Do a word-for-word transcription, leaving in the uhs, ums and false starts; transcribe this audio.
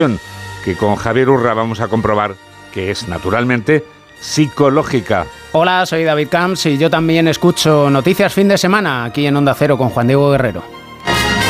que con Javier Urra vamos a comprobar que es naturalmente psicológica. Hola, soy David Camps y yo también escucho Noticias Fin de Semana aquí en Onda Cero con Juan Diego Guerrero.